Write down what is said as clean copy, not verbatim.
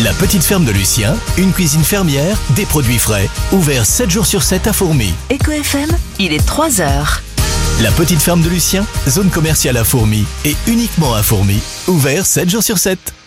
La petite ferme de Lucien, une cuisine fermière, des produits frais, ouvert 7 jours sur 7 à Fourmies. Eco FM, il est 3h. La petite ferme de Lucien, zone commerciale à Fourmies et uniquement à Fourmies, ouvert 7 jours sur 7.